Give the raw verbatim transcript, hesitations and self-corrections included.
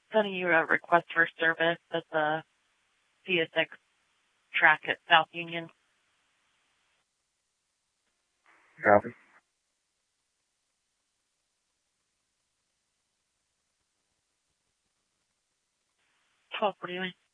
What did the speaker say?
sending you a request for service at the C S X track at South Union. Copy. twelve forty-nine.